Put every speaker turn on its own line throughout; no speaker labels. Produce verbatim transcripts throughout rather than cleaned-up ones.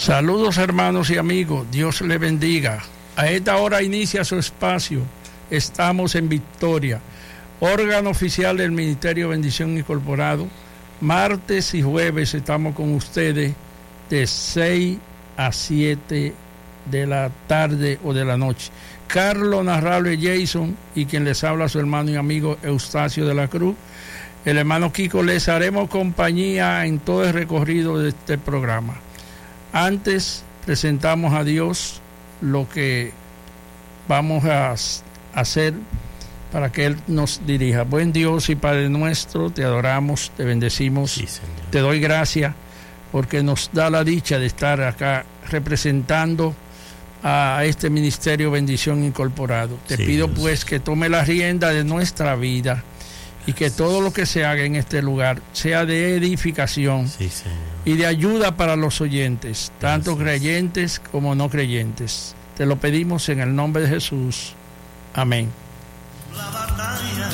Saludos hermanos y amigos, Dios le bendiga. A esta hora inicia su espacio, estamos en Victoria, órgano oficial del Ministerio Bendición Incorporado. Martes y jueves estamos con ustedes de seis a siete de la tarde o de la noche. Carlos Narrable Jason y quien les habla su hermano y amigo Eustacio de la Cruz. El hermano Kiko, les haremos compañía en todo el recorrido de este programa. Antes presentamos a Dios lo que vamos a hacer para que Él nos dirija. Buen Dios y Padre nuestro, te adoramos, te bendecimos, sí, te doy gracias porque nos da la dicha de estar acá representando a este Ministerio Bendición Incorporado. Te sí, pido Dios. pues que tome la rienda de nuestra vida y que todo lo que se haga en este lugar sea de edificación sí, y de ayuda para los oyentes, tanto Gracias. creyentes como no creyentes. Te lo pedimos en el nombre de Jesús. Amén. La batalla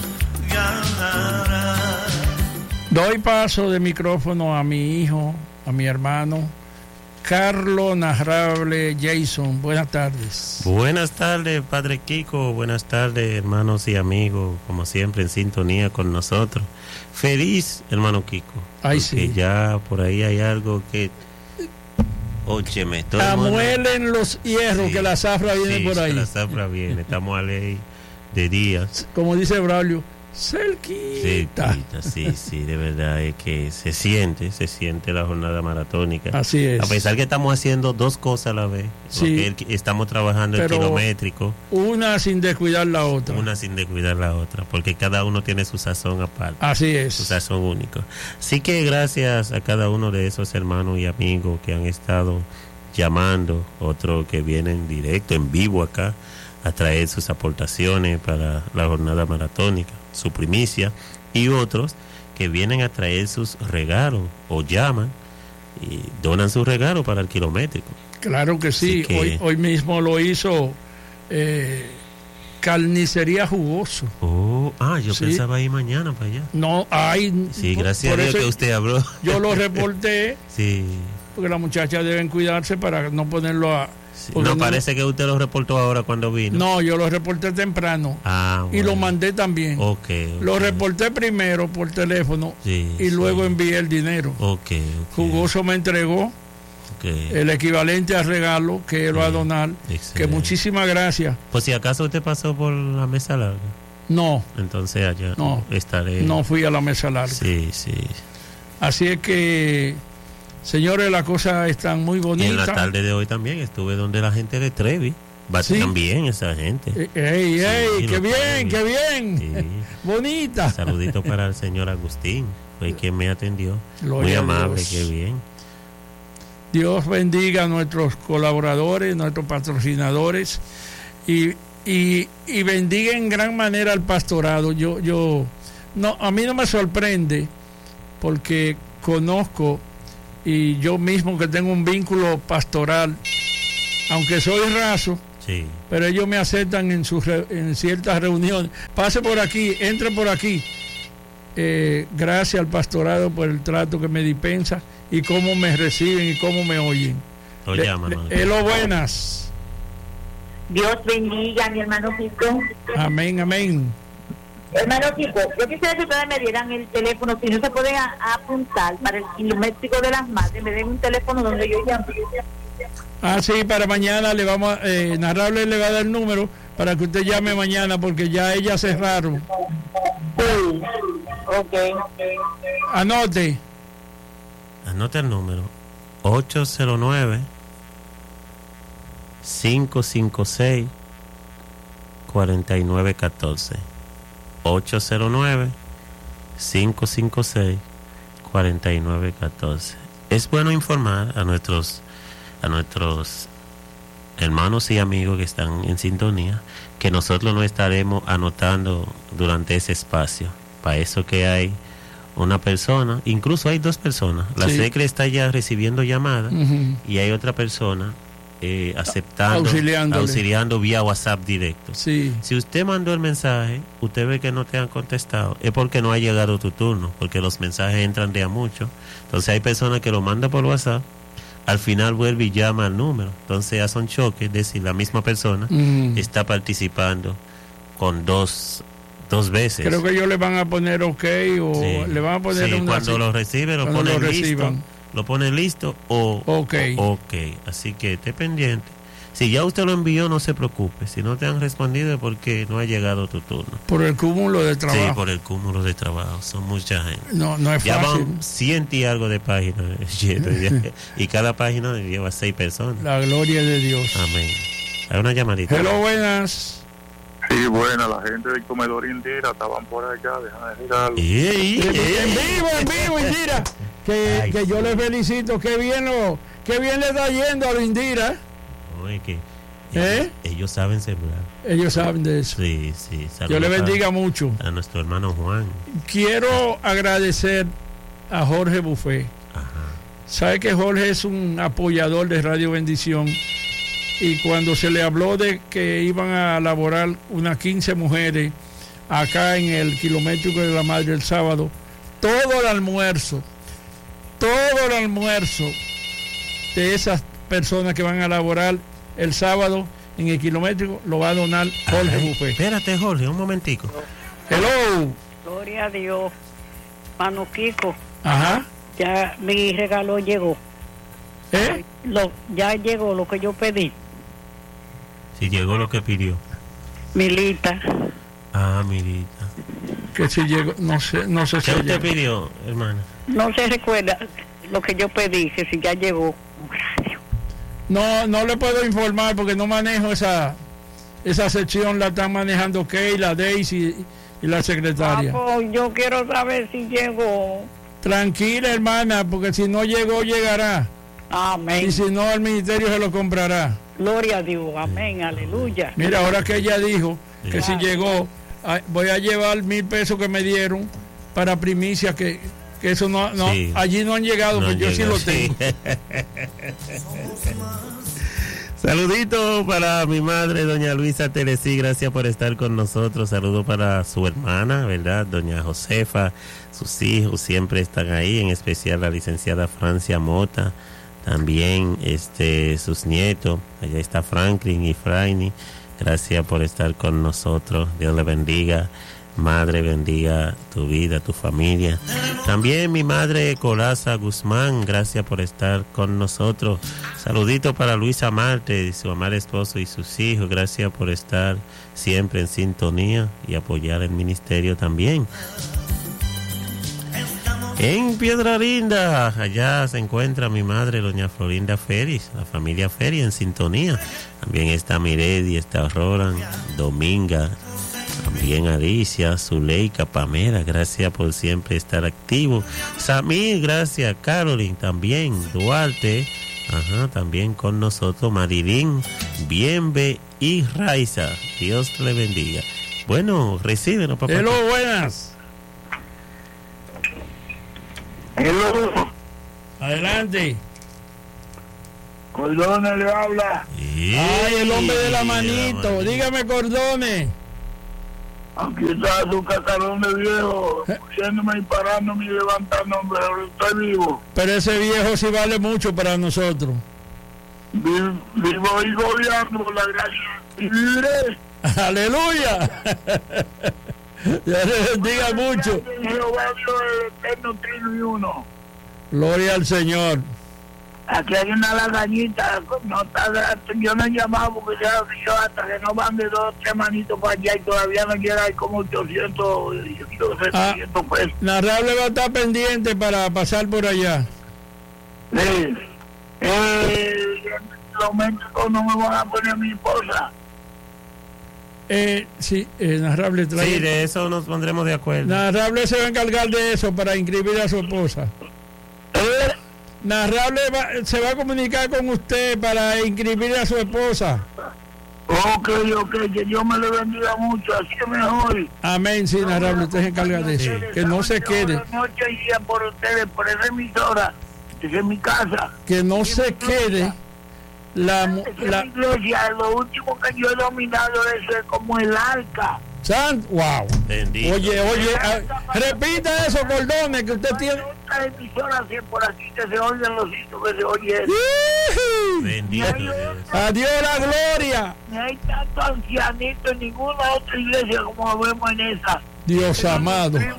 ganará. Doy paso de micrófono a mi hijo, a mi hermano Carlos Narrable Jason. Buenas tardes.
Buenas tardes, Padre Kiko. Buenas tardes, hermanos y amigos, como siempre en sintonía con nosotros. Feliz, hermano Kiko.
Ay, sí.
Ya por ahí hay algo que... Óyeme, todo
amuelen los hierros, sí, que la zafra viene
sí,
por ahí.
La zafra viene, estamos a ley de días.
Como dice Braulio, cerquita.
Cerquita, sí, sí, de verdad es que se siente, se siente la jornada maratónica.
Así es.
A pesar que estamos haciendo dos cosas a la vez,
sí,
porque estamos trabajando el kilométrico.
Una sin descuidar la otra.
Una sin descuidar la otra, porque cada uno tiene su sazón aparte.
Así es.
Su sazón único. Así que gracias a cada uno de esos hermanos y amigos que han estado llamando, otros que vienen directo, en vivo acá, a traer sus aportaciones para la jornada maratónica, su primicia, y otros que vienen a traer sus regalos o llaman y donan sus regalos para el kilométrico.
Claro que sí, que... Hoy, hoy mismo lo hizo eh, Carnicería Jugoso.
Oh, ah, yo
sí.
pensaba ir mañana para allá.
No, hay.
Sí, gracias a Dios que usted habló.
Yo lo reporté.
Sí.
Porque las muchachas deben cuidarse para no ponerlo a...
Sí. No, no parece que usted lo reportó ahora cuando vino.
No, yo lo reporté temprano.
Ah, bueno.
Y lo mandé también.
Okay, okay.
Lo reporté primero por teléfono,
sí,
y
sí.
luego envié el dinero.
Okay, okay.
Jugoso me entregó okay. el equivalente al regalo que él va a donar.
Excelente.
Que muchísimas gracias.
Pues si acaso usted pasó por la mesa larga.
No.
Entonces allá
no,
estaré.
No fui a la mesa larga.
Sí, sí.
Así es que... Señores, las cosas están muy bonitas.
Y en la tarde de hoy también estuve donde la gente de Trevi. Va ¿sí? También esa gente.
¡Ey, ey! Sí, ¡Qué bien, Trevi. qué bien! Sí. Bonita.
Un saludito para el señor Agustín, fue quien me atendió.
Gloria
muy amable,
Dios.
Qué bien.
Dios bendiga a nuestros colaboradores, nuestros patrocinadores y, y, y bendiga en gran manera al pastorado. Yo, yo, no, a mí no me sorprende porque conozco y yo mismo que tengo un vínculo pastoral, aunque soy raso,
sí,
pero ellos me aceptan en, sus re, en ciertas reuniones. Pase por aquí, entre por aquí. Eh, gracias al pastorado por el trato que me dispensa y cómo me reciben y cómo me oyen.
Lo
le,
llaman.
Le, Elo, buenas.
Dios bendiga, mi hermano Kiko.
Amén, amén.
Hermano Kiko, yo quisiera que ustedes me dieran el teléfono, si no se pueden a, a apuntar para el kilométrico de las madres, me den un teléfono donde yo llamo.
Ah, sí, para mañana le vamos a, eh, Narrable le va a dar el número para que usted llame mañana porque ya ellas cerraron.
Sí, ok.
Anote.
Anote el número ocho cero nueve, cinco cinco seis, cuatro nueve uno cuatro. ocho cero nueve, cinco cinco seis, cuatro nueve uno cuatro. Es bueno informar a nuestros a nuestros hermanos y amigos que están en sintonía que nosotros no estaremos anotando durante ese espacio. Para eso que hay una persona, incluso hay dos personas. La sí. secre está ya recibiendo llamadas uh-huh. y hay otra persona eh, aceptando, auxiliando vía WhatsApp directo.
Sí.
Si usted mandó el mensaje, usted ve que no te han contestado, es porque no ha llegado tu turno, porque los mensajes entran de a mucho. Entonces hay personas que lo mandan por WhatsApp, al final vuelve y llama al número. Entonces hace un choque, es decir, la misma persona
Mm.
está participando con dos, dos veces.
Creo que ellos le van a poner ok o
Sí.
le van a poner
Sí,
una...
cuando lo recibe lo
cuando
ponen
lo
listo,
reciban.
lo ponen listo o
Ok.
o- ok. Así que esté pendiente. Si ya usted lo envió, no se preocupe. Si no te han respondido es porque no ha llegado tu turno.
Por el cúmulo de trabajo.
Sí, por el cúmulo de trabajo. Son mucha gente.
No, no es
Ya
fácil.
van ciento y algo de páginas llenas, ya. Y cada página lleva seis personas.
La gloria de Dios.
Amén. Hay una llamadita.
Hello, buenas.
Sí, buena, la gente del comedor Indira estaban por allá, déjame decir algo.
Ey,
En
ey.
vivo, en vivo, Indira. Que,
Ay,
que yo
sí.
les felicito. Qué bien, lo, qué bien le está yendo a la Indira.
Oye, que
¿Eh?
ellos, ellos saben sembrar.
Ellos saben de eso.
Sí, sí.
Dios
Saludos
le bendiga
a,
mucho.
a nuestro hermano Juan.
Quiero agradecer a Jorge Buffet.
Ajá.
Sabe que Jorge es un apoyador de Radio Bendición y cuando se le habló de que iban a laborar unas quince mujeres acá en el kilométrico de la Madre el sábado, todo el almuerzo, todo el almuerzo de esas personas que van a laborar el sábado en el kilométrico lo va a donar Jorge
Ay,
Buffet.
espérate, Jorge, un momentico.
Hello.
Gloria a Dios. Mano Kiko,
Ajá.
ya mi regalo llegó.
¿Eh?
Lo, ya llegó lo que yo pedí.
Si llegó lo que pidió.
Milita.
Ah, mirita.
Que si llegó, no sé, no sé si
¿Qué usted
llegó.
pidió, hermana?
No se recuerda lo que yo pedí, que si ya llegó. Radio.
No, no le puedo informar porque no manejo esa esa sección, la están manejando Keila, Daisy y la
Ah,
secretaria.
pues, yo quiero saber si llegó.
Tranquila, hermana, porque si no llegó, llegará.
Amén.
Y si no, el ministerio se lo comprará.
Gloria a Dios. Amén. Aleluya.
Mira, ahora que ella dijo que si
Claro.
llegó, ah, voy a llevar mil pesos que me dieron para primicia, que, que eso no, no
Sí.
allí no han llegado,
No
pues yo
llegó,
sí lo tengo.
Saludito para mi madre, doña Luisa Teresí, gracias por estar con nosotros. Saludo para su hermana, ¿verdad? Doña Josefa, sus hijos siempre están ahí, en especial la licenciada Francia Mota, también este sus nietos, allá está Franklin y Fraini, gracias por estar con nosotros. Dios le bendiga. Madre, bendiga tu vida, tu familia. También mi madre Colaza Guzmán, gracias por estar con nosotros. Saludito para Luisa Marte, su amado esposo y sus hijos. Gracias por estar siempre en sintonía y apoyar el ministerio también. En Piedra Linda, allá se encuentra mi madre, doña Florinda Feris, la familia Feris en sintonía. También está Miredi, está Roland, Dominga, también Alicia, Zuleika, Pamela, gracias por siempre estar activo. Samir, gracias. Caroline también. Duarte, ajá, también con nosotros. Marilyn, Bienve y Raiza. Dios le bendiga. Bueno, recíbenos, papá.
Hello, buenas.
Hello,
Adelante.
Cordones le habla.
Ay, el hombre de la manito. Dígame, Cordones.
Aquí está su cacarón de viejo, pusiéndome y parándome y levantándome, pero estoy vivo.
Pero ese viejo sí vale mucho para nosotros.
Vi- Vivo y gobierno por la gracia. Y viviré.
Aleluya. Dios le bendiga mucho.
Jehová Dios el eterno trino y uno.
Gloria al Señor.
Aquí hay una lagañita, no está, yo no he llamado porque ya yo hasta que no van de dos tres manitos para allá y todavía no llega, hay como ochocientos, setecientos pesos.
Narrable va a estar pendiente para pasar por allá.
Sí. Eh, los médicos no me van a poner a mi esposa.
Eh, sí, eh, Narrable trae.
Sí, de eso nos pondremos de acuerdo.
Narrable se va a encargar de eso para inscribir a su esposa.
¿Eh?
Narrable va- se va a comunicar con usted para inscribir a su esposa.
Ok, ok, que Dios me le bendiga mucho, así es mejor.
Amén, sí, Narrable, usted se encarga de eso. Que no se quede,
Noche y día por ustedes, por esa emisora, esa es mi casa.
que no se quede la, mu-
Esa es
la
mi iglesia, lo último que yo he dominado es como el arca.
Sant, wow.
Bendito.
Oye, oye, a, repita eso, Cordones, que usted tiene.
Otra emisora así por aquí que se oyen los hitos, que se oye.
Bendito Dios.
Adiós la gloria.
No hay tanto ancianito en ninguna otra iglesia como vemos en esa.
Dios amado.
Que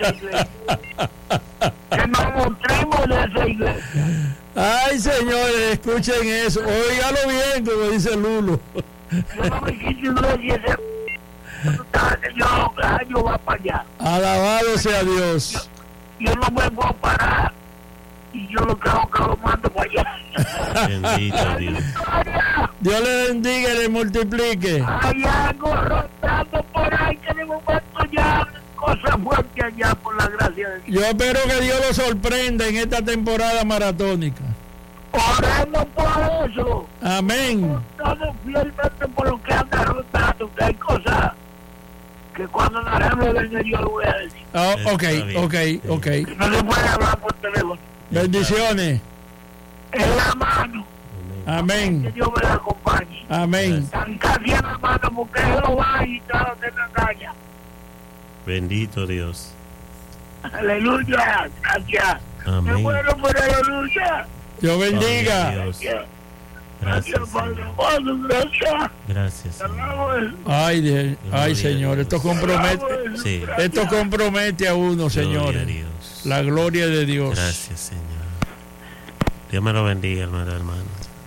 nos nutrimos de esa iglesia.
Ay, señores, escuchen eso. Óigalo bien, como dice Lulo.
Yo no me quise iglesia ese. Yo, yo va para allá.
Alabado sea Dios.
Yo, yo no vengo a parar. Y yo lo creo que lo mando para allá.
Bendito Dios.
Dios le bendiga y le multiplique.
Hay algo rotando por ahí que de momento ya cosas fuertes allá por la gracia de Dios.
Yo espero que Dios lo sorprenda en esta temporada maratónica.
Oremos por eso.
Amén.
Estamos fielmente por lo que anda rotando, que hay cosas que cuando narremos venga yo lo voy a decir.
Oh, ok, ok, ok.
Que no se puede hablar por teléfono.
Bendiciones.
En la mano. Que
Amén.
Dios me la acompañe.
Amén.
Están casi en la mano porque Él va y todo se me engaña.
Bendito Dios.
Aleluya. Gracias.
Amén.
Qué bueno por aleluya.
Dios bendiga.
Amén, Dios.
Gracias.
Gracias,
Gracias, Padre.
Señor.
Padre, gracias.
Gracias,
Te
Señor.
alabo.
Ay, de- ay, Señor, esto compromete,
Sí.
esto compromete a uno,
Gloria a
señores.
Dios.
La gloria de Dios.
Gracias, Señor. Dios me lo bendiga, hermano, hermano.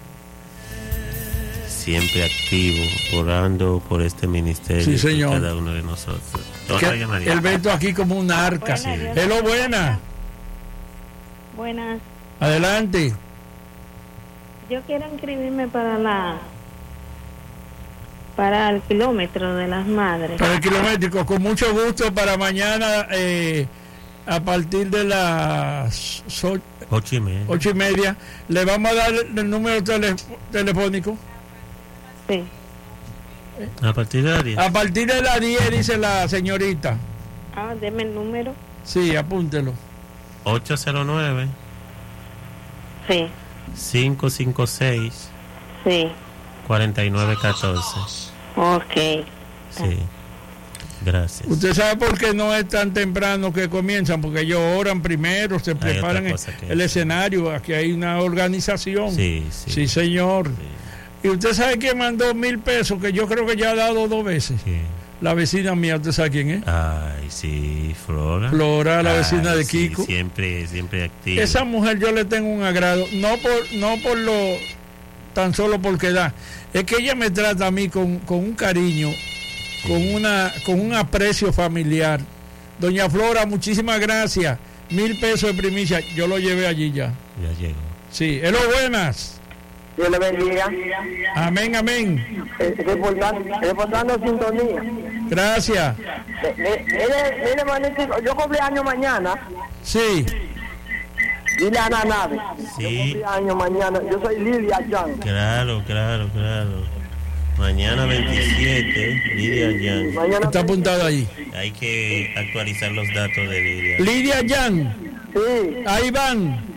Siempre activo, orando por este ministerio.
Sí,
y por
señor.
cada uno de nosotros.
Que
Doña María.
el Beto aquí como un arca.
Buena, Dios.
Hello, buena.
Buenas.
Adelante.
Yo quiero inscribirme para la para el kilómetro de las madres.
Para el kilométrico, con mucho gusto para mañana eh, a partir de las so-
Ocho y media.
ocho y media. Le vamos a dar el, el número tele- telefónico.
Sí.
A partir de las diez.
A partir de las diez, dice la señorita.
Ah, deme el número.
Sí, apúntelo.
ocho cero nueve,
Sí,
cinco cinco seis,
sí.
cuatro nueve uno cuatro.
Ok.
Sí. Gracias.
Usted sabe por qué no es tan temprano que comienzan, porque ellos oran primero, se preparan
otra
el,
cosa que
el
hacer.
escenario, aquí hay una organización.
Sí, sí.
Sí, señor.
Sí.
Y usted sabe que mandó mil pesos, que yo creo que ya ha dado dos veces.
Sí.
La vecina mía, ¿usted sabe quién es?
Ay, sí, Flora.
Flora, la
Ay,
vecina de
sí,
Kiko.
siempre, siempre activa.
Esa mujer yo le tengo un agrado, no por, no por lo, tan solo porque da, es que ella me trata a mí con, con un cariño,
Sí.
con una, con un aprecio familiar. Doña Flora, muchísimas gracias. Mil pesos de primicia, yo lo llevé allí ya.
Ya llegó.
Sí, hello, buenas.
Dios le bendiga.
Amén, amén.
Eh, Reportando, reportando sintonía.
Gracias.
Eh, eh, Mire, mire, manito, yo cumplí año mañana.
Sí,
Dile a Ana Nave.
Sí.
Yo cumplí año mañana. Yo soy Lidia Jan.
Claro, claro, claro. Mañana veintisiete, Lidia Yang.
Mañana.
está apuntado ahí.
Hay que actualizar los datos de Lidia.
Lidia Yan,
Sí.
ahí van.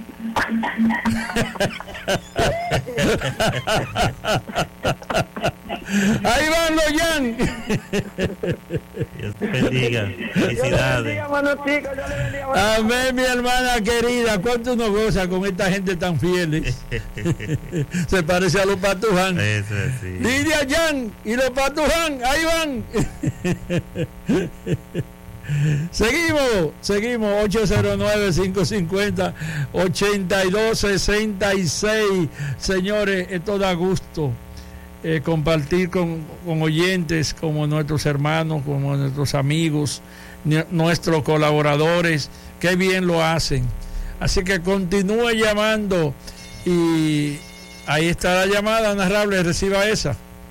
Ahí van los Yan.
Dios te bendiga.
Dios le
Felicidades.
bendiga, manutico. Dios le bendiga, manutico.
Amén, mi hermana querida. ¿Cuánto uno goza con esta gente tan fieles? Se parece a los Patuján.
Eso sí.
Lidia Yan y los Patuján, ahí van. Seguimos, seguimos, ocho cero nueve, cinco cinco cero, ocho dos seis seis. Señores, esto da gusto eh, compartir con, con oyentes como nuestros hermanos, como nuestros amigos, ni- nuestros colaboradores, qué bien lo hacen. Así que continúe llamando y ahí está la llamada, narrable, reciba esa.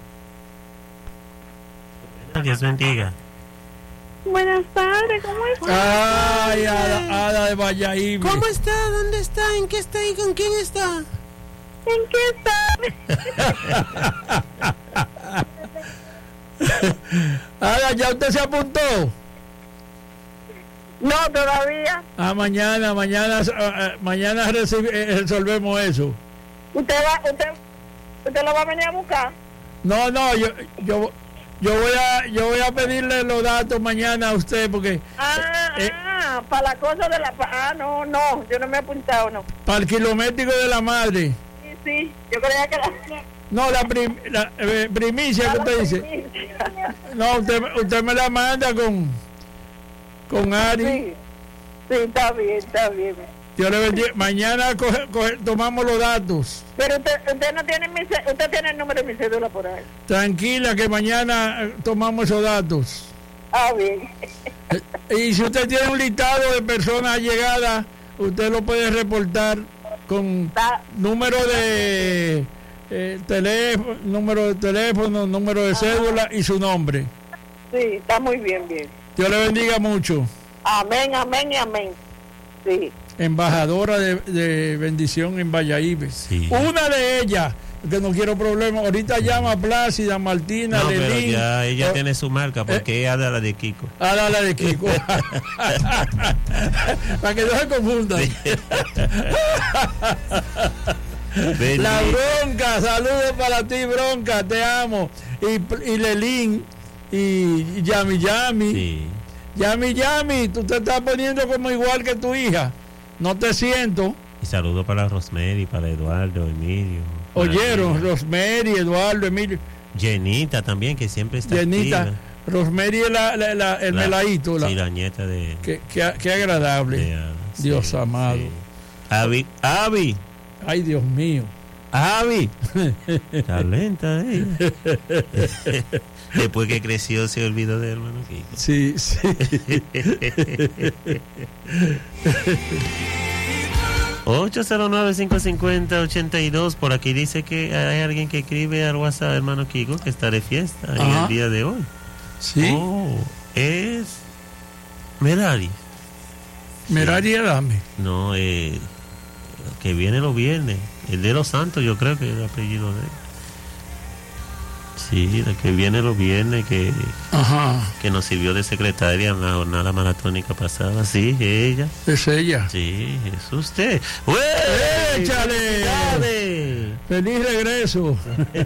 Dios bendiga.
Buenas tardes, ¿cómo está?
Ay, Ada, Ada de Valladolid.
¿Cómo está? ¿Dónde está? ¿En qué está? ¿Y con quién está?
¿En qué está?
Ada, ¿ya usted se apuntó?
No, todavía.
Ah, mañana, mañana, ah, ah, mañana recibe- eh, resolvemos eso.
¿Usted va, usted, usted lo va a venir a buscar?
No, no, yo, yo, yo voy a yo voy a pedirle los datos mañana a usted porque
Ah,
eh,
ah, para la cosa de la... Ah, no, no, yo no me he apuntado, no.
para el kilométrico de la madre.
Sí, sí, yo creía que la...
No, la, prim, la eh, primicia que usted dice. No, usted, usted me la manda con con Ari.
Sí, sí, está bien, está bien.
Dios le bendiga. Mañana coge, coge, tomamos los datos.
Pero usted, usted no tiene mi, ce- usted tiene el número de mi cédula por ahí.
Tranquila que mañana eh, tomamos esos datos.
Ah, bien.
Y si usted tiene un listado de personas allegadas, usted lo puede reportar con
Está,
número de eh, teléfono, número de teléfono, número de cédula y su nombre.
sí, está muy bien, bien.
Dios le bendiga mucho.
Amén, amén y amén. Sí.
Embajadora de, de bendición en Valladolid.
Sí.
Una de ellas, que no quiero problemas. Ahorita llama a Plácida, Martina,
No, pero
Lelín.
ya ella
Oh,
tiene su marca porque ella da la de Kiko.
a la, la de Kiko. Para que no se confundan. La Bronca, saludos para ti, Bronca, te amo. Y, y Lelín, y Yami Yami.
Sí.
Yami Yami, tú te estás poniendo como igual que tu hija. No te siento.
Y saludos para Rosemary, para Eduardo, Emilio. para
Oyeron,
ti.
Rosemary, Eduardo, Emilio.
Jenita también, que siempre está
Jenita,
activa.
Rosemary es la, la- la- el
La-
meladito. La,
Sí, la nieta de...
qué, qué- qué agradable.
de Ada,
Dios
sí,
amado.
sí. Avi, Avi,
Ay, Dios mío.
Avi. Está lenta ella. Después que creció se olvidó de hermano Kiko.
Sí, sí.
ocho cero nueve, cinco cinco cero, ocho dos. Por aquí dice que hay alguien que escribe al WhatsApp, hermano Kiko, que está de fiesta en
Ajá.
el día de hoy.
Sí.
Oh, es Merari.
Merari Adame.
No, eh, que viene los viernes. El de los Santos, yo creo que es el apellido de él. Sí, la que viene los viernes, que,
Ajá.
que nos sirvió de secretaria en la jornada maratónica pasada. Sí, ella.
Es ella.
Sí, es usted. ¡Ué!
¡Échale!
¡Felicidades!
Feliz regreso.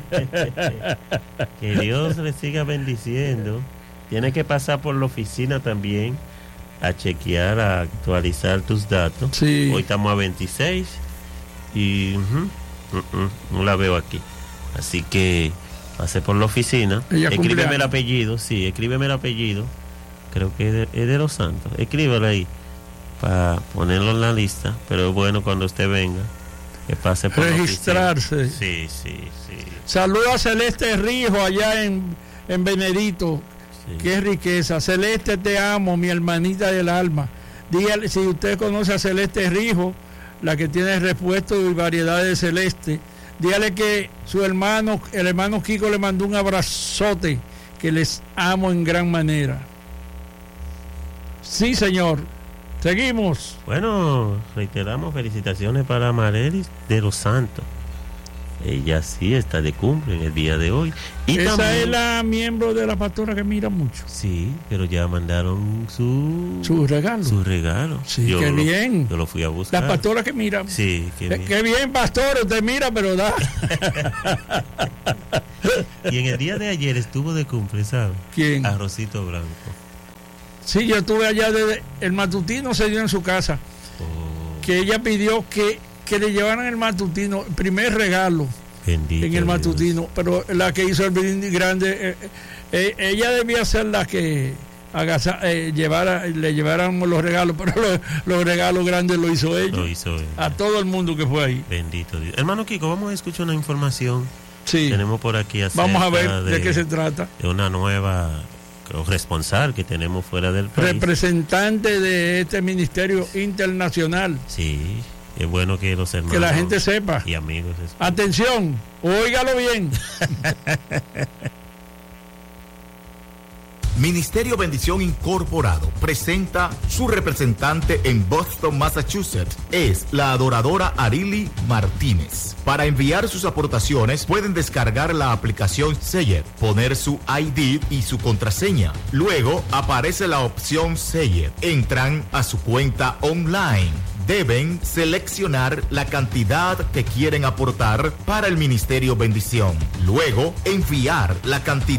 Que Dios le siga bendiciendo. Tiene que pasar por la oficina también a chequear, a actualizar tus datos.
Sí.
Hoy estamos a veintiséis y uh-huh, uh-uh, no la veo aquí. Así que pase por la oficina.
Ella
Escríbeme
cumpleaños.
el apellido. Sí, escríbeme el apellido. Creo que es de, es de los Santos. Escríbelo ahí para ponerlo en la lista. Pero es bueno cuando usted venga que pase por
Registrarse.
la oficina. Sí, sí, sí.
Saluda a Celeste Rijo allá en, en Benedito.
sí.
Qué riqueza. Celeste, te amo, mi hermanita del alma. Dígale, si usted conoce a Celeste Rijo, la que tiene repuesto y variedades de Celeste, dígale que su hermano, el hermano Kiko le mandó un abrazote, que les amo en gran manera. Sí, señor. Seguimos.
Bueno, reiteramos felicitaciones para Marelis de los Santos. Ella sí está de cumple en el día de hoy. Y
Esa
también,
es la miembro de la pastora que mira mucho.
Sí, pero ya mandaron su
Su regalo.
su regalo.
Sí, qué
lo,
bien.
Yo lo fui a buscar.
La pastora que mira.
Sí, qué
Qué
bien.
qué bien, pastor, usted mira, pero da.
Y en el día de ayer estuvo de cumple, ¿sabes?
¿Quién?
Arrocito Blanco.
Sí, yo estuve allá desde el matutino se dio en su casa,
Oh,
que ella pidió que, que le llevaran el matutino, el primer regalo
bendito
en el
Dios.
matutino, pero la que hizo el brindis grande, eh, eh, ella debía ser la que agaza- eh, llevara, le llevaran los regalos, pero los, los regalos grandes lo hizo ella,
Lo hizo él.
a todo el mundo que fue ahí.
Bendito Dios. Hermano Kiko, vamos a escuchar una información.
Sí,
Tenemos por aquí acerca
vamos a ver de,
de
qué se trata.
de una nueva corresponsal que tenemos fuera del país.
Representante de este ministerio internacional,
Sí, es bueno que los hermanos
que la gente sepa.
y amigos escuchen.
Atención, óigalo bien.
Ministerio Bendición Incorporado presenta su representante en Boston, Massachusetts. Es la adoradora Arili Martínez. Para enviar sus aportaciones pueden descargar la aplicación Seyer, poner su I D y su contraseña. Luego aparece la opción Seyer. Entran a su cuenta online. Deben seleccionar la cantidad que quieren aportar para el Ministerio Bendición. Luego, enviar la cantidad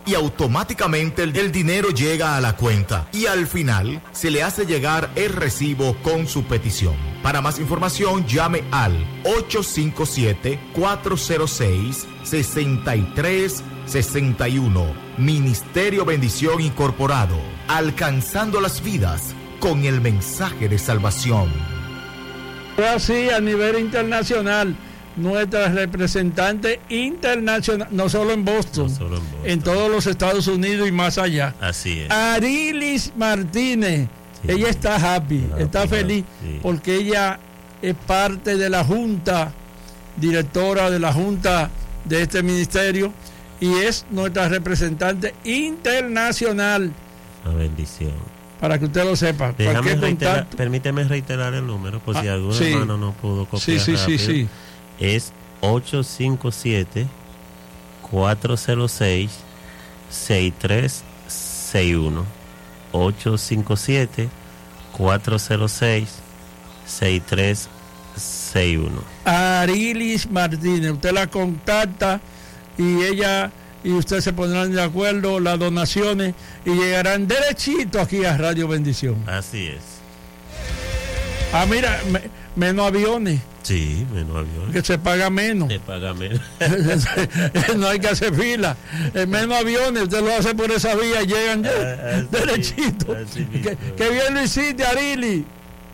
y automáticamente el, el dinero llega a la cuenta y al final se le hace llegar el recibo con su petición. Para más información llame al ocho cinco siete, cuatro cero seis, seis tres seis uno. Ministerio Bendición Incorporado, alcanzando las vidas con el mensaje de salvación.
Así a nivel internacional, nuestra representante internacional, no solo en Boston,
No solo en Boston.
en todos los Estados Unidos y más allá.
Así es.
Arilis Martínez,
Sí.
ella está happy,
Happy,
está feliz,
sí.
porque ella es parte de la junta, directora de la junta de este ministerio, y es nuestra representante internacional,
Una bendición.
para que usted lo sepa.
Déjame
Cualquier
reiterar,
contacto.
permíteme reiterar el número por si
Ah,
algún
sí.
hermano no pudo copiar
Sí, sí, sí,
rápido.
sí.
Es ocho cinco siete, cuatro cero seis, seis tres seis uno. ocho cinco siete, cuatro cero seis, seis tres seis uno.
Arilis Martínez, usted la contacta y ella y usted se pondrán de acuerdo las donaciones y llegarán derechito aquí a Radio Bendición.
Así es.
Ah, mira, me- menos aviones,
Sí, menos avión.
que se paga menos.
Te paga menos.
No hay que hacer fila. Eh, menos aviones, usted lo hace por esa vía y llegan
Ah, así
derechito.
mismo, así mismo.
Que, que bien lo hiciste, Arili.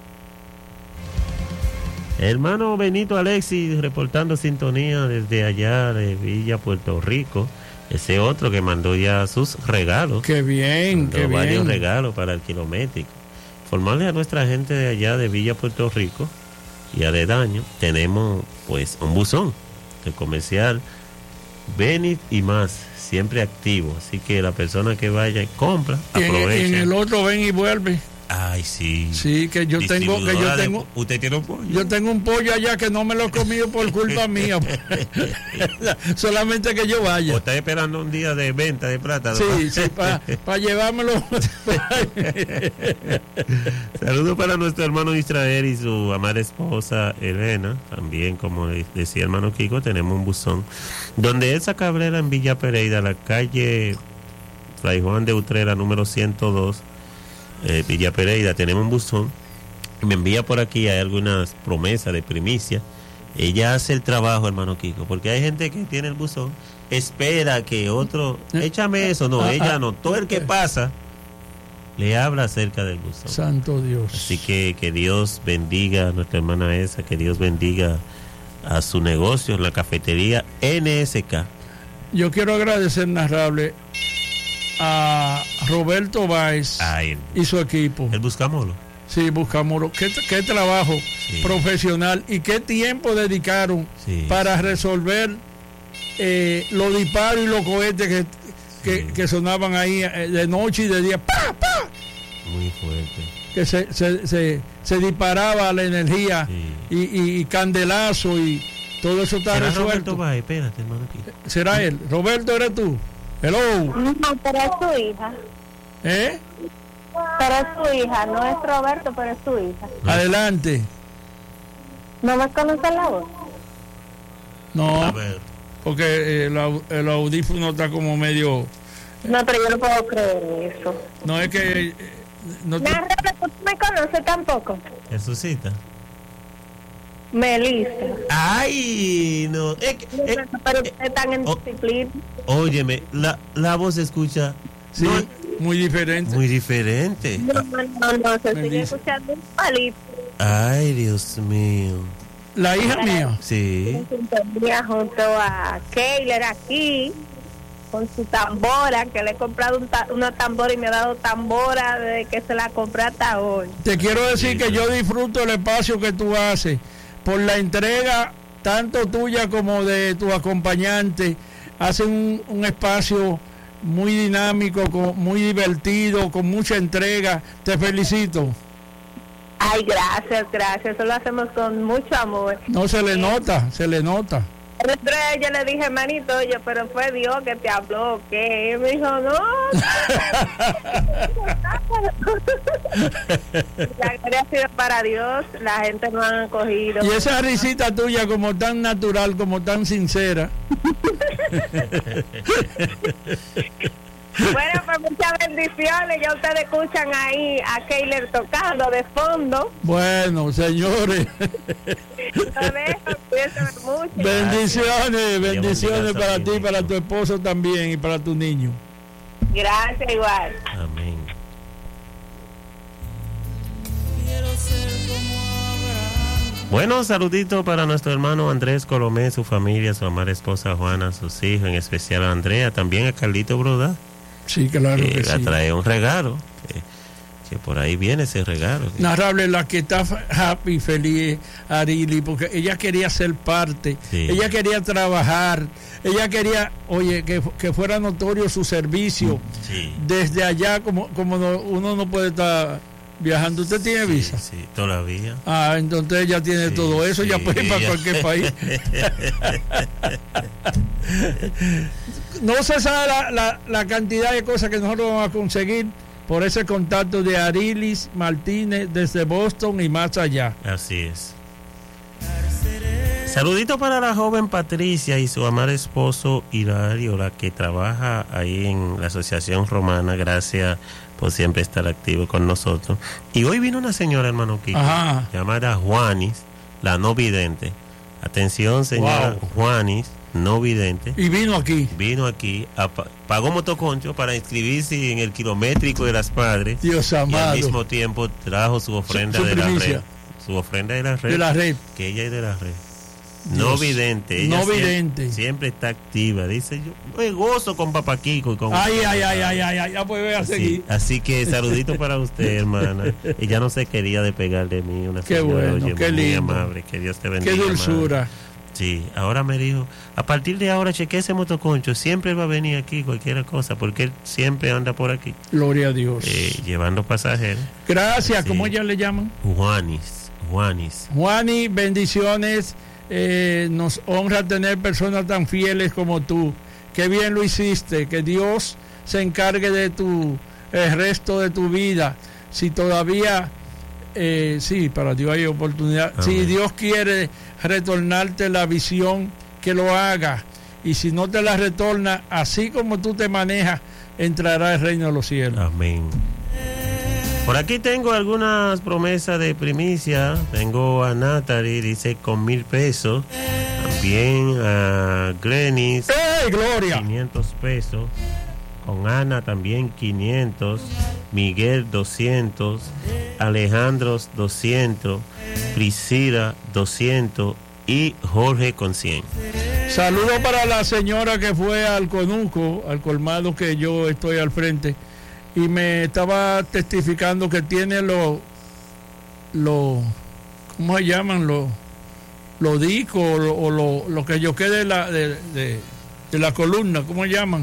Hermano Benito Alexis reportando sintonía desde allá de Villa Puerto Rico. Ese otro que mandó ya sus regalos.
Qué bien,
Mandó
qué
varios
bien.
regalos para el kilométrico. Formarle a nuestra gente de allá de Villa Puerto Rico y aledaño, tenemos pues un buzón de comercial Benit y más, siempre activo. Así que la persona que vaya y compra,
Y en,
aprovecha.
en el otro ven y vuelve.
Ay, sí.
Sí, que yo tengo, que yo
Distribuidora de-
tengo.
Usted tiene un pollo.
Yo tengo un pollo allá que no me lo he comido por culpa mía. Solamente que yo
¿O
vaya.
está esperando un día de venta de plata?
Sí, sí, para llevármelo.
Saludos para nuestro hermano Israel y su amada esposa Elena. También, como de- decía el hermano Kiko, tenemos un buzón. Donde Elsa Cabrera en Villa Pereira, la calle Fray Juan de Utrera, número ciento dos, eh, Villa Pereira, tenemos un buzón. Me envía por aquí, hay algunas promesas de primicia. Ella hace el trabajo, hermano Kiko, porque hay gente que tiene el buzón, espera que otro, échame eso, no, ella no, todo el que pasa le habla acerca del buzón.
Santo Dios.
Así que que Dios bendiga a nuestra hermana esa, que Dios bendiga a su negocio, la cafetería N S K.
Yo quiero agradecer, narrable, a Roberto Báez
Ay,
y su equipo.
el buscamolo.
Sí, Buscamoro. Qué, qué trabajo
Sí.
profesional y qué tiempo dedicaron
Sí,
para
sí.
resolver eh, los disparos y los cohetes que, que,
Sí.
que sonaban ahí eh, de noche y de día. ¡Pa, pa!
Muy fuerte.
Que se, se, se, se disparaba la energía
Sí.
y, y, y candelazo y todo eso está
¿Será Roberto
resuelto.
Báez? Espérate, hermano Kiko.
¿Será él? Roberto, ¿eres tú? Hello.
No, pero es su hija.
¿Eh?
Pero es su hija, no es Roberto, pero es su hija.
No.
Adelante.
¿No me conoce la voz?
No,
A ver.
porque eh, el, au- el audífono está como medio...
No, pero yo no puedo creer eso.
No es que... eh, no te-
Narra, ¿tú no me conoces tampoco?
Jesucita.
Melissa.
Ay, no. Es que- eh,
Pero
eh,
ustedes están en
oh.
disciplina.
óyeme, la, la voz se escucha
Sí,
no,
muy diferente.
muy diferente.
No, no, no, no, se sigue
Melissa.
escuchando un palito.
Ay, Dios mío.
La hija mía.
Sí.
En sintonía junto a Keiler aquí, con su tambora, que le he comprado un ta- una tambora y me ha dado tambora desde que se la compré hasta hoy.
Te quiero decir
Sí,
que
sí.
yo disfruto el espacio que tú haces por la entrega tanto tuya como de tu acompañante. Hacen un, un espacio muy dinámico, con- muy divertido, con mucha entrega. Te felicito.
Ay, gracias, gracias. Eso lo hacemos con mucho amor.
No se le nota, se le nota.
Entre yo le dije, manito, oye, pero fue Dios que te habló, ¿qué? Y me dijo, no. La gloria ha sido para Dios, la gente no ha cogido.
Y esa risita tuya como tan natural, como tan sincera.
Bueno, pues muchas bendiciones. Ya ustedes escuchan ahí a Keiler tocando de fondo.
Bueno, señores.
Lo dejo, cuídense mucho.
Bendiciones, bendiciones para ti, para tu esposo también y para tu niño.
Gracias, igual.
Amén. Bueno, saludito para nuestro hermano Andrés Colomé, su familia, su amada esposa Juana, sus hijos, en especial a Andrea, también a Carlito Broda.
Sí, claro
que,
que
le
sí.
trae un regalo, que, que por ahí viene ese regalo.
Narrable, la que está happy, feliz, Arili, porque ella quería ser parte,
Sí.
ella quería trabajar, ella quería, oye, que, que fuera notorio su servicio.
Sí.
Desde allá, como, como no- uno no puede estar viajando. ¿Usted tiene
Sí,
visa?
Sí, todavía.
Ah, entonces ella tiene
Sí,
todo eso,
sí,
ya puede ir para
ella-
cualquier país. No se sabe la, la, la cantidad de cosas que nosotros vamos a conseguir por ese contacto de Arilis Martínez desde Boston y más allá.
Así es. Saludito para la joven Patricia y su amado esposo Hilario, la que trabaja ahí en la Asociación Romana. Gracias por siempre estar activo con nosotros. Y hoy vino una señora, hermano Kiko,
Ajá.
llamada Juanis, la no vidente. Atención, señora
Wow.
Juanis, no vidente.
Y vino aquí.
Vino aquí, a pa- pagó motoconcho para inscribirse en el kilométrico de las Padres.
Dios
Y
amado.
al mismo tiempo trajo su ofrenda
Su- su
de la
primicia.
red. Su ofrenda de la red.
De la red.
Que ella es de la red.
Dios.
No vidente. Ella
No
siempre,
vidente.
siempre está activa. Dice yo, me gozo con Papá Kiko y con
Ay, ay, ay, ay, ay, ay, ya pues voy a
Así,
seguir.
así que saludito para usted, hermana. Ella no se quería despegar de mí. Una
Qué
señora,
bueno,
oye,
qué
muy
lindo.
amable. Que Dios te bendiga.
Qué dulzura.
madre. Sí, ahora me dijo, a partir de ahora cheque ese motoconcho. Siempre va a venir aquí cualquier cosa, porque él siempre anda por aquí,
Gloria a Dios.
eh, llevando pasajeros.
Gracias,
sí.
¿cómo ellas le llaman?
Juanis, Juanis.
Juani, bendiciones. Eh, nos honra tener personas tan fieles como tú. Qué bien lo hiciste. Que Dios se encargue de tu el resto de tu vida. Si todavía, eh, sí, para Dios hay oportunidad.
Amén.
Si Dios quiere retornarte la visión, que lo haga. Y si no te la retorna, así como tú te manejas, entrará el reino de los cielos.
Amén. Por aquí tengo algunas promesas de primicia. Tengo a Natalie, dice con mil pesos. También a Glenis,
¡Ey, Gloria!
quinientos pesos. Con Ana también quinientos. Miguel doscientos. Alejandro doscientos. Priscila doscientos. Y Jorge con cien.
Saludo para la señora que fue al Conuco, al colmado que yo estoy al frente, y me estaba testificando que tiene los, lo, ¿cómo se llaman? Los los discos o lo, o lo, lo que yo quede de la, de, de, de la columna, ¿cómo se llaman?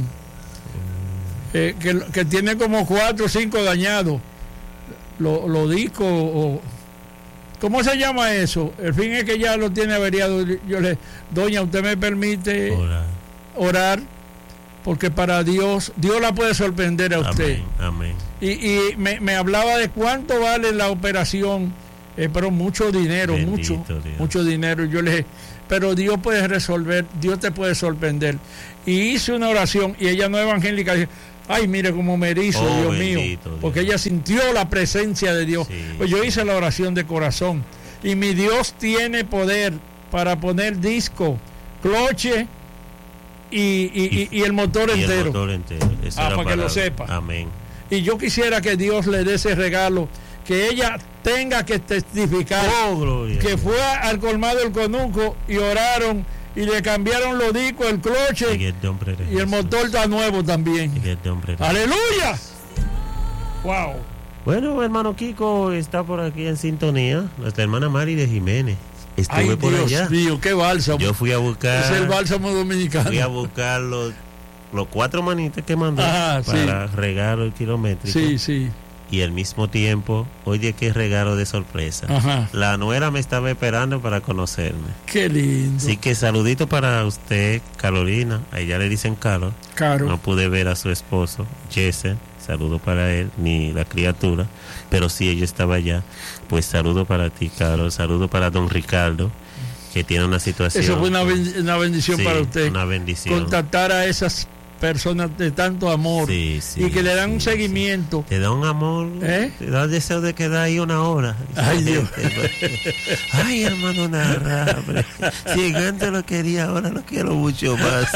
Eh, que, que tiene como cuatro o cinco dañados, los lo discos o... ¿Cómo se llama eso? El fin es que ya lo tiene averiado. Yo le, doña, ¿usted me permite
Hola.
orar? Porque para Dios, Dios la puede sorprender a usted.
Amén. Amén.
Y, y me, me hablaba de cuánto vale la operación, eh, pero mucho dinero,
Bendito
mucho,
Dios.
mucho dinero. Yo le dije, pero Dios puede resolver, Dios te puede sorprender. Y hice una oración y ella no evangélica, dice, ay, mire cómo me erizo,
Oh,
Dios mío,
bendito Dios.
porque ella sintió la presencia de Dios.
Sí,
Pues yo
sí.
hice la oración de corazón y mi Dios tiene poder para poner disco, cloche y, y, y, y el motor
Y el
entero.
motor entero. Eso
Ah,
era
para que lo sepa.
Amén.
Y yo quisiera que Dios le dé ese regalo, que ella tenga que testificar
Oh, gloria.
que fue al colmado del Conuco y oraron y le cambiaron los discos, el
En
cloche
el nombre de
y el
Jesús.
motor está nuevo también.
En el nombre de
¡Aleluya! ¡Wow!
Bueno, hermano Kiko está por aquí en sintonía. Nuestra hermana Mari de Jiménez. Estuve
¡Ay,
por
Dios
allá.
mío, qué bálsamo!
Yo fui a buscar.
Es el bálsamo dominicano.
Fui a buscar los, los cuatro manitas que mandó
Ajá,
para regar el kilométrico.
Sí, sí.
y al mismo tiempo, oye, qué regalo de sorpresa.
Ajá.
La nuera me estaba esperando para conocerme.
Qué lindo.
Así que saludito para usted, Carolina. A ella le dicen Caro.
Caro.
No pude ver a su esposo, Jesse. Saludo para él, ni la criatura. Pero sí, ella estaba allá. Pues saludo para ti, Caro. Saludo para don Ricardo, que tiene una situación.
Eso fue una, ben- una bendición
Sí,
para usted.
una bendición.
Contactar a esas personas de tanto amor
Sí, sí,
y que le dan
sí,
un seguimiento.
Te da un amor,
¿Eh?
te da el deseo de quedar ahí una hora.
Ay, Dios.
Ay, hermano narrable. Si antes lo quería, ahora lo quiero mucho más.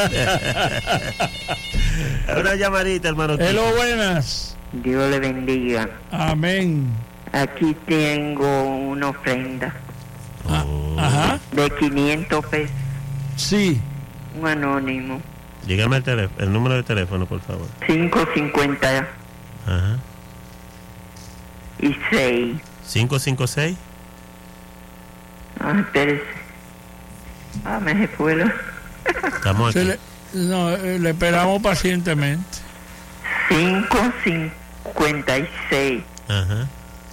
Una llamadita, hermano.
Hello, buenas.
Dios le bendiga.
Amén.
Aquí tengo una ofrenda
Ah,
Oh.
Ajá.
de quinientos pesos.
Sí.
Un anónimo.
Dígame el, teléfono, el número de teléfono, por favor.
cinco cincuenta
Ajá.
y seis.
cinco cinco seis.
Ah, espérese. Ah, me fue la...
Estamos
Se
aquí.
le, no, eh, le esperamos pacientemente.
cinco cincuenta y seis.
Ajá.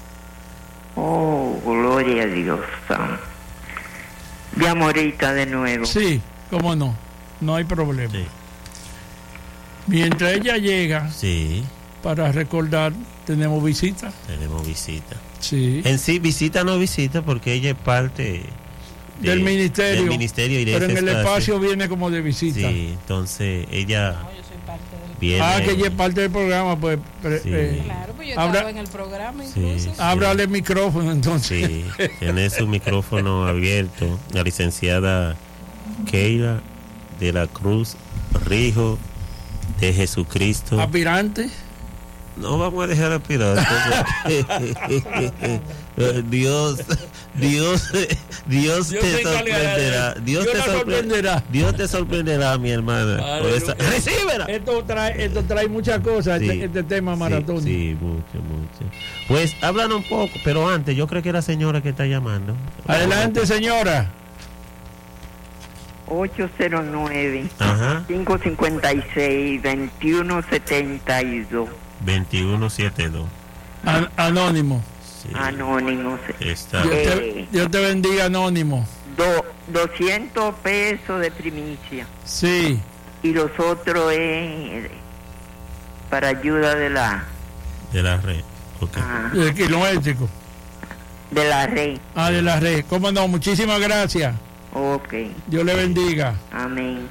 Oh, gloria a Dios. santo. Llamo ahorita de nuevo.
Sí, cómo no. No hay problema.
Sí.
Mientras ella llega,
Sí,
para recordar, tenemos visita.
tenemos visita.
Sí.
En sí, visita no visita porque ella es parte de-
Del ministerio.
Del ministerio y de
Pero en
ese
el espacio viene como de visita.
Sí, entonces ella viene.
Ah, que ella es parte del programa, pues. pre-
Sí.
eh,
Claro, pues yo
Abra-
estaba en el programa
Sí,
incluso.
sí.
ábrale el micrófono entonces.
Sí, tiene su micrófono abierto. La licenciada Keila de la Cruz Rijo de Jesucristo.
Aspirante.
No vamos a dejar aspirar. Dios, Dios, Dios
Dios
te
se encargará
sorprenderá.
de-
Dios
Dios
te
la
sorpre-
sorprenderá.
Dios te sorprenderá, mi hermana. Por esa-
Aleluya.
¡Recíbela!
Esto trae, esto trae muchas cosas,
Sí.
este, este tema
Sí,
maratón.
Sí, mucho, mucho. Pues hablan un poco, pero antes, yo creo que era la señora que está llamando.
Adelante, señora.
ocho cero nueve,
Ajá,
cinco cincuenta y seis, veintiuno setenta y dos.
veintiuno setenta y dos.
An- anónimo.
Sí,
Anónimos.
está.
Dios
Eh.
te, Dios te bendiga, anónimo.
Do, doscientos pesos de primicia.
Sí.
Y los otros es para ayuda de la
De la red. Ok.
ah,
El kilométrico.
de la red.
Ah, de la red. ¿Cómo no? Muchísimas gracias.
Ok,
Dios le bendiga.
amén.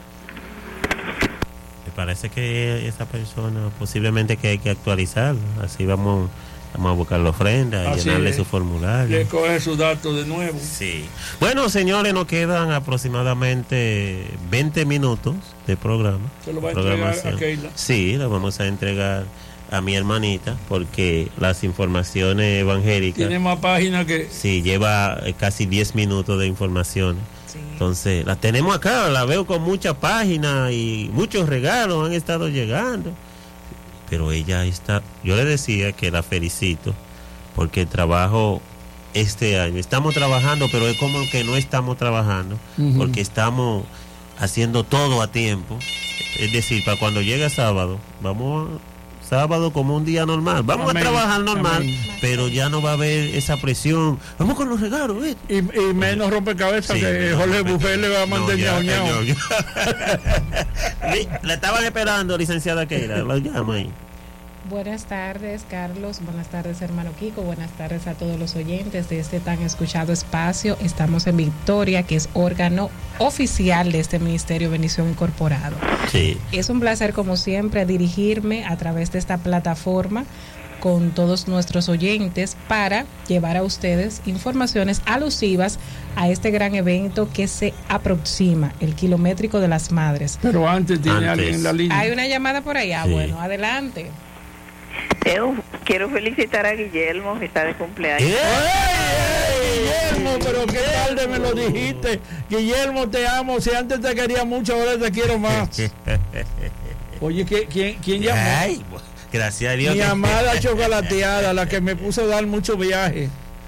Me parece que esa persona posiblemente que hay que actualizarla. Así vamos, vamos a buscar la ofrenda y
Así
llenarle
es.
su formulario.
Le coge sus datos de nuevo.
Sí. Bueno, señores, nos quedan aproximadamente veinte minutos de programa.
Se lo va a entregar
programación.
a Keila.
Sí, lo vamos a entregar a mi hermanita porque las informaciones evangélicas.
Tiene más páginas que.
Sí, lleva eh, casi diez minutos de información.
Sí.
Entonces, la tenemos acá, la veo con muchas páginas y muchos regalos han estado llegando. Pero ella está, yo le decía que la felicito porque el trabajo este año, estamos trabajando, pero es como que no estamos trabajando,
Ujú.
porque estamos haciendo todo a tiempo. Es decir, para cuando llegue sábado, vamos a sábado como un día normal. Vamos
Amén.
a trabajar normal,
Amén.
pero ya no va a haber esa presión. Vamos con los regalos, ¿eh?
Y, y menos rompecabezas
Sí,
que
no,
Jorge
no,
Buffet le va a
no,
mandar
ya,
ñao, ñao.
ñao, ñao. Sí, la estaban esperando, licenciada Keila. Lo llama ahí.
Buenas tardes, Carlos. Buenas tardes, hermano Kiko. Buenas tardes a todos los oyentes de este tan escuchado espacio. Estamos en Victoria, que es órgano oficial de este Ministerio Bendición Incorporado.
Sí.
Es un placer, como siempre, dirigirme a través de esta plataforma con todos nuestros oyentes para llevar a ustedes informaciones alusivas a este gran evento que se aproxima, el kilométrico de las madres.
Pero antes tiene
Antes.
alguien en la línea.
Hay una llamada por allá.
Sí.
Bueno, adelante.
Yo quiero felicitar a Guillermo, que está de cumpleaños.
¡Eh!
¡Ey, Guillermo! Pero qué tarde me lo dijiste. Guillermo, te amo. Si antes te quería mucho, ahora te quiero más. Oye, ¿qué- ¿quién, quién llamó?
Ay, gracias a Dios.
Mi
que-
amada chocolateada, la que me puso a dar mucho viaje.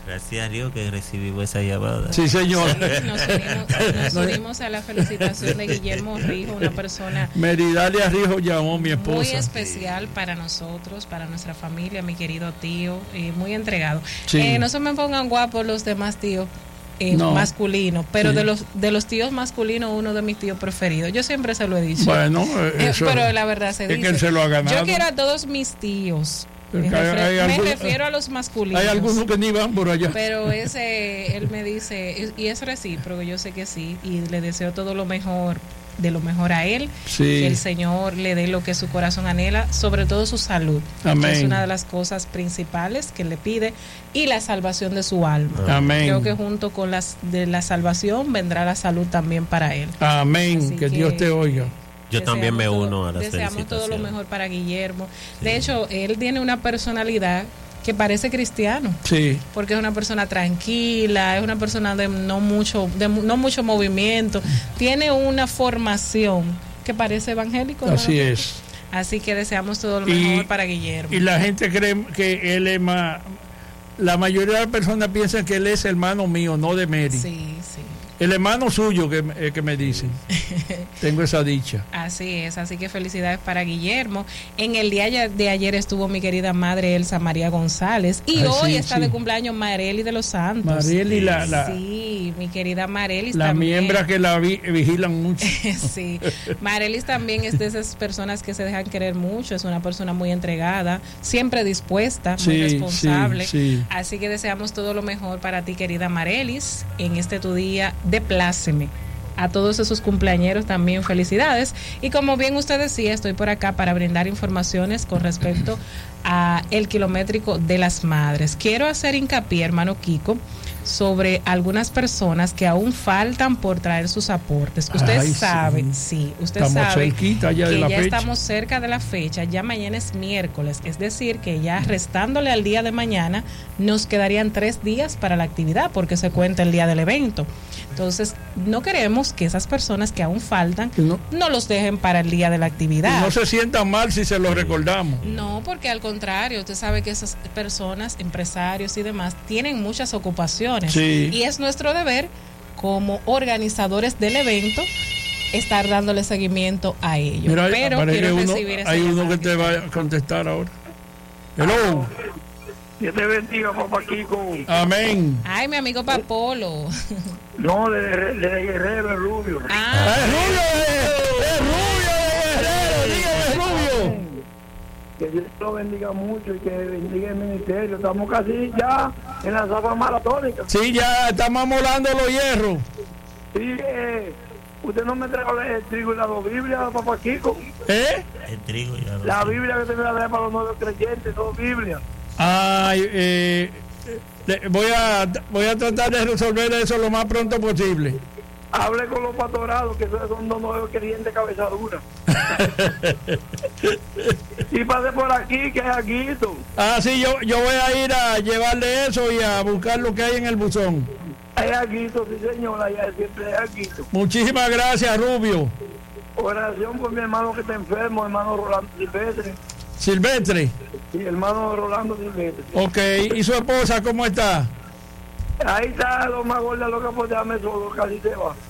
Gracias a Dios que recibimos esa llamada.
Sí, señor.
Sí, nos unimos, nos unimos a la felicitación de Guillermo Rijo, una persona
Meridalia Rijo llamó mi esposa.
muy especial para nosotros, para nuestra familia, mi querido tío, eh, muy entregado.
Sí.
Eh, no se me pongan guapos los demás tíos. Eh,
No.
masculinos, pero
Sí.
de los de los tíos masculinos, uno de mis tíos preferidos. Yo siempre se lo he dicho.
Bueno,
Eh,
eso
pero la verdad se
es
dice.
que él se lo ha ganado.
Yo quiero a todos mis tíos.
Porque
Me,
hay-
refiero,
hay
me
algún-
refiero a los masculinos.
Hay algunos que ni van por allá.
Pero ese, él me dice, y es recíproco, yo sé que sí, y le deseo todo lo mejor, de lo mejor a él.
Sí.
Que el Señor le dé lo que su corazón anhela, sobre todo su salud.
Amén.
Que es una de las cosas principales que le pide, y la salvación de su alma.
Amén.
Creo que junto con las de la salvación vendrá la salud también para él.
Amén.
Así
Que Dios te oiga.
Yo también me
Deseamos
uno
todo-
a las
Deseamos todo lo
felicitaciones.
mejor para Guillermo. De hecho, él tiene una personalidad que parece cristiano,
Sí.
porque es una persona tranquila, es una persona de no mucho, de mu- no mucho movimiento, tiene una formación que parece evangélico. ¿no?
Así es.
Así que deseamos todo lo
Y-
mejor para Guillermo.
Y la gente cree que él es más. La mayoría de las personas piensan que él es hermano mío, no de Mary.
Sí, sí.
El hermano suyo que, eh, que me dicen. Tengo esa dicha.
Así es, así que felicidades para Guillermo. En el día ya- de ayer estuvo mi querida madre Elsa María González, y
Ay,
hoy
sí,
está
sí.
de cumpleaños Marely de los Santos.
Marieli, la, la,
Sí, mi querida Marelis
la
también.
miembra que la vi- vigilan mucho.
Sí, Marelis también es de esas personas que se dejan querer mucho, es una persona muy entregada, siempre dispuesta, muy
Sí,
responsable.
sí, sí.
Así que deseamos todo lo mejor para ti, querida Marelis, en este tu día de pláceme. A todos esos cumpleañeros también felicidades. Y como bien usted decía, estoy por acá para brindar informaciones con respecto a el kilométrico de las madres. Quiero hacer hincapié, hermano Kiko, sobre algunas personas que aún faltan por traer sus aportes. Usted
Ay,
sabe,
sí.
sí, usted
Estamos
sabe
cerquita ya
que
de la
ya
fecha.
estamos cerca de la fecha, ya mañana es miércoles, es decir, que ya restándole al día de mañana nos quedarían tres días para la actividad, porque se cuenta el día del evento. Entonces, no queremos que esas personas que aún faltan
Que no,
no los dejen para el día de la
que
actividad.
no se sientan mal si se lo recordamos.
No, porque al contrario, usted sabe que esas personas, empresarios y demás, tienen muchas ocupaciones.
Sí.
Y es nuestro deber, como organizadores del evento, estar dándole seguimiento a ellos.
Mira,
Pero
parece
quiero
que uno-
recibir esa
hay uno
llamada
que te va a contestar ahora. Hello.
Dios te bendiga, papá Kiko.
Amén.
Ay, mi amigo Papolo.
No, de, de, de Guerrero, el Rubio.
Ah,
¡Es rubio! ¡Es, es rubio de Guerrero! ¡Dígame, rubio!
Que Dios lo bendiga mucho y que bendiga el ministerio. Estamos casi ya en la zona maratónica.
Sí, ya estamos amolando los hierros.
Sí, eh, usted no me trajo el trigo y la dos Biblia, papá Kiko.
¿Eh?
El trigo ya lo
La
sé.
Biblia que te voy a dar para los nuevos creyentes, dos Biblias.
Ay, eh, le- voy a voy a tratar de resolver eso lo más pronto posible.
Hable con los pastorados, que esos son dos nuevos creyentes cabezaduras. Y pase por aquí, que es aquí.
Ah, sí, yo, yo voy a ir a llevarle eso y a buscar lo que hay en el buzón.
Es aquí, sí señora, allá siempre es aquí.
Muchísimas gracias, Rubio.
Oración por mi hermano que está enfermo, hermano Rolando Silvestre.
Silvestre.
Sí, hermano Rolando Silvestre.
Ok, ¿y su esposa cómo está?
Ahí está lo más gorda, loca por dejarme solo, casi se va.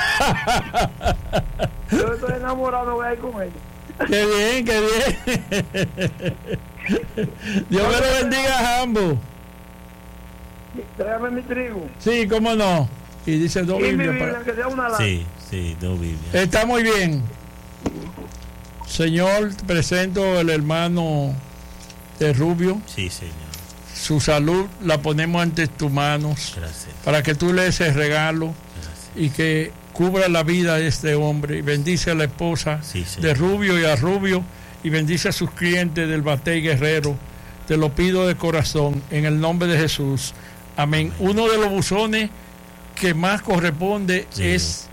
Yo estoy enamorado, voy a ir con ella.
Qué bien, qué bien. Dios me lo bendiga a ambos.
Tráigame mi trigo.
Sí, cómo no. Y dice dos
Y mi
Biblias
Biblia,
para-
que sea una lana.
Sí, sí, dos Biblias.
Está muy bien. Señor, presento el hermano de Rubio.
Sí, señor.
Su salud la ponemos ante tus manos
Gracias.
para que tú le des ese regalo
Gracias.
y que cubra la vida de este hombre. Y bendice a la esposa
Sí, señor.
de Rubio y a Rubio y bendice a sus clientes del Batey Guerrero. Te lo pido de corazón en el nombre de Jesús. Amén. Uno de los buzones que más corresponde
Sí.
es